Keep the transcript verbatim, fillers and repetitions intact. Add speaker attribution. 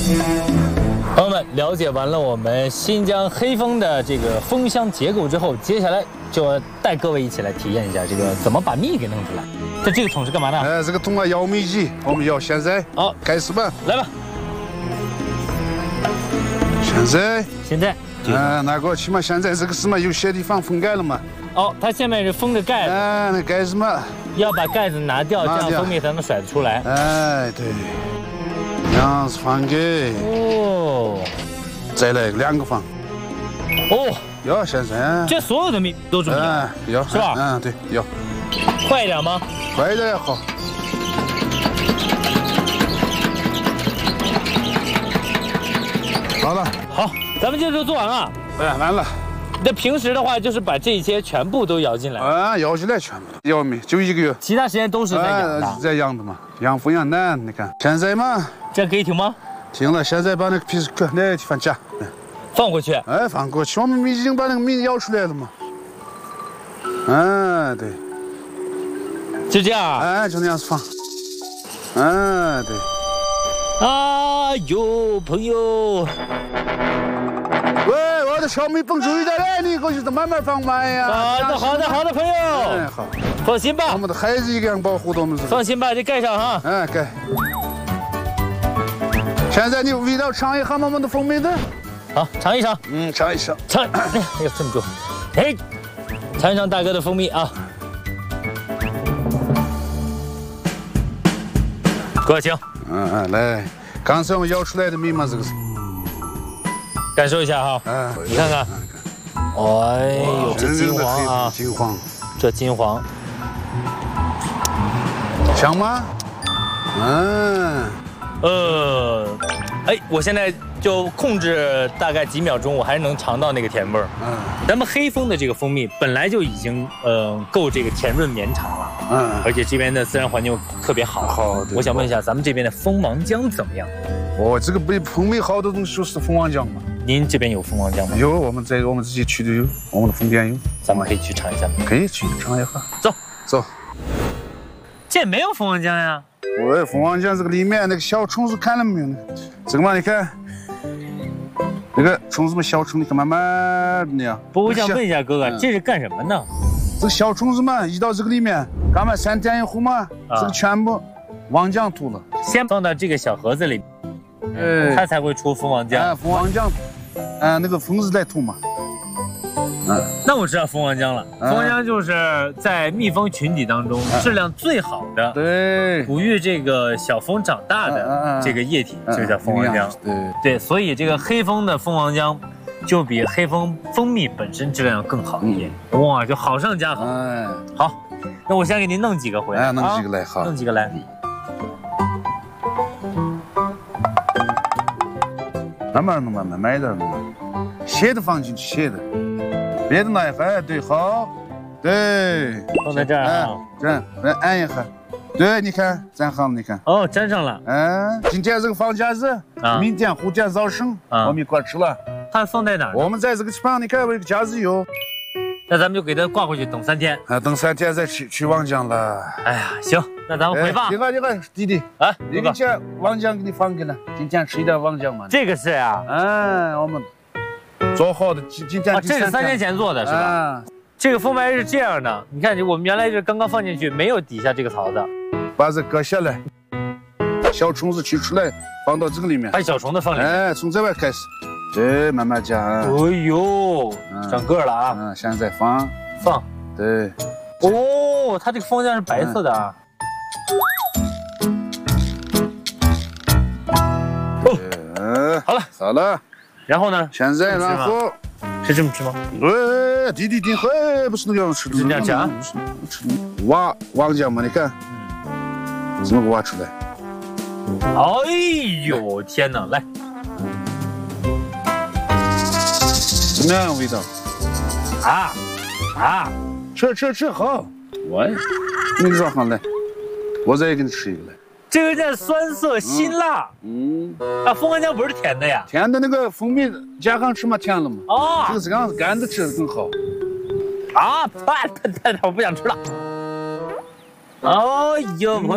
Speaker 1: 朋友们，了解完了我们新疆黑蜂的这个蜂箱结构之后，接下来就要带各位一起来体验一下这个怎么把蜜给弄出来。这这个桶是干嘛的？
Speaker 2: 哎，这个桶啊摇蜜机，我们摇现在。
Speaker 1: 好，
Speaker 2: 开始吧，
Speaker 1: 来吧。
Speaker 2: 现在，
Speaker 1: 现在，
Speaker 2: 嗯，那个起码现在这个是嘛，有些地方封盖了嘛。
Speaker 1: 哦，它下面是封着盖子。
Speaker 2: 哎，那盖子嘛，
Speaker 1: 要把盖子拿掉，这样蜂蜜才能甩得出来。
Speaker 2: 哎，对。这样子放给。
Speaker 1: 哦。
Speaker 2: 再来两个放。
Speaker 1: 哦。
Speaker 2: 要现在。
Speaker 1: 这所有的蜜都这么摇。
Speaker 2: 哎，要
Speaker 1: 是吧？
Speaker 2: 嗯，对，要。
Speaker 1: 快一点吗？
Speaker 2: 快一点也好。好了。
Speaker 1: 好，咱们这就做完了。
Speaker 2: 哎，完了。
Speaker 1: 那平时的话，就是把这些全部都摇进来。
Speaker 2: 啊，摇进来全部。要没就一个月。
Speaker 1: 其他时间都是在养的。
Speaker 2: 在养的嘛，养蜂养蛋，你看。现在嘛。
Speaker 1: 这样可以停吗？
Speaker 2: 停了，现在把那个皮搁那个地方夹。
Speaker 1: 放过去。
Speaker 2: 哎，放过去，我们已经把那个蜜摇出来了嘛。嗯，对。
Speaker 1: 就这样啊？
Speaker 2: 哎，就那样子放。嗯，对。
Speaker 1: 啊哟，朋友。
Speaker 2: 喂，我的小蜜蜂注意点来，你过去得慢慢放慢呀。
Speaker 1: 好的，好的，好的，朋友。
Speaker 2: 哎，好。
Speaker 1: 放心吧，
Speaker 2: 我们的孩子一样保护我们。
Speaker 1: 放心吧，这盖上哈。
Speaker 2: 哎，盖。现在你味道尝一下我们的蜂蜜的。
Speaker 1: 好，尝一尝。
Speaker 2: 嗯，尝一尝。
Speaker 1: 尝，哎呦，这么重。哎，尝一尝大哥的蜂蜜啊。给我请。
Speaker 2: 嗯嗯，来，刚才我们摇出来的蜜嘛，这个是。
Speaker 1: 感受一下哈。嗯，你看看。哎呦，这金黄啊！
Speaker 2: 金黄。
Speaker 1: 这金黄。
Speaker 2: 香吗？嗯。
Speaker 1: 呃，哎，我现在就控制大概几秒钟，我还是能尝到那个甜味儿。嗯，咱们黑蜂的这个蜂蜜本来就已经呃够这个甜润绵长了。嗯，而且这边的自然环境特别好。
Speaker 2: 好，
Speaker 1: 我想问一下，咱们这边的蜂王浆怎么样？
Speaker 2: 哦，这个比蜂蜜好的东西就是蜂王浆嘛。
Speaker 1: 您这边有蜂王浆吗？
Speaker 2: 有，我们在我们自己取的有，我们的蜂店有。
Speaker 1: 咱们可以去尝一下吗？
Speaker 2: 可以去尝一下。
Speaker 1: 走
Speaker 2: 走。
Speaker 1: 这没有蜂王浆呀。
Speaker 2: 我蜂王浆这个里面那个小虫子看了没有？这个嘛，你看，那个虫子嘛，小虫，你看慢慢的那样。
Speaker 1: 不，我想问一下哥哥，这是干什么呢？
Speaker 2: 这个小虫子嘛，一到这个里面，刚嘛三天以后嘛，这个全部王浆吐了。
Speaker 1: 先放到这个小盒子里，呃，它才会出蜂王浆。
Speaker 2: 哎，蜂王浆，哎，那个蜂子在吐嘛。
Speaker 1: 嗯，那我知道蜂王浆了。蜂王浆就是在蜜蜂群体当中质量最好的，
Speaker 2: 对，
Speaker 1: 哺育这个小蜂长大的这个液体，就叫蜂王浆。
Speaker 2: 对
Speaker 1: 对，所以这个黑蜂的蜂王浆就比黑蜂蜂蜜本身质量更好一点。哇，就好上加好。哎，好，那我先给您弄几个回来。
Speaker 2: 哎，弄几个来，好，
Speaker 1: 弄几个来。
Speaker 2: 慢慢弄，慢慢慢一点弄，斜的放进去，斜的。别的拿一下，哎，对，好，对，
Speaker 1: 放在这儿啊，
Speaker 2: 这样，来按一下，对，你看粘好了，你看，
Speaker 1: 哦，粘上了，
Speaker 2: 嗯，今天这个放假日，啊，明天后天早上我们一块吃了，
Speaker 1: 它放在哪儿？
Speaker 2: 我们在这个地方，你看我有个架子有，
Speaker 1: 那咱们就给它挂回去，等三天，
Speaker 2: 啊，等三天再去去王浆了。
Speaker 1: 哎呀，行，那咱们回吧。
Speaker 2: 你看，你看，弟弟，啊，你给钱王浆给你放给了，今天吃一点王浆嘛。
Speaker 1: 这个是呀，
Speaker 2: 嗯，我们。做好的，今今天
Speaker 1: 啊，这是三年前做的是吧？啊、这个蜂白是这样的，你看，我们原来是刚刚放进去，没有底下这个槽子，
Speaker 2: 把这割下来，小虫子取出来，放到这个里面，
Speaker 1: 把小虫子放里面，
Speaker 2: 哎，从这边开始，对，慢慢加。
Speaker 1: 哎呦，长个了啊！
Speaker 2: 嗯，现在放
Speaker 1: 放，
Speaker 2: 对。
Speaker 1: 哦，它这个蜂浆是白色的啊。哦，好了，
Speaker 2: 好了。
Speaker 1: 然后呢？
Speaker 2: 现在，然后
Speaker 1: 是这么吃吗？
Speaker 2: 哎，弟弟弟，哎，不是那个样子吃的，
Speaker 1: 是这样吃啊？
Speaker 2: 吃挖王浆嘛，你看，怎么给挖出来？
Speaker 1: 哎呦，天哪！来，
Speaker 2: 怎么样味道？
Speaker 1: 啊啊！
Speaker 2: 吃吃吃，好，我那个说好来，我再给你吃一个来。
Speaker 1: 这个叫酸涩辛辣，嗯，啊，蜂王浆不是甜的呀？
Speaker 2: 甜的那个蜂蜜加上吃嘛，甜了嘛。
Speaker 1: 哦，
Speaker 2: 这个这样子干的吃的更好。
Speaker 1: 啊，太太太，我不想吃了。哎呦，朋友。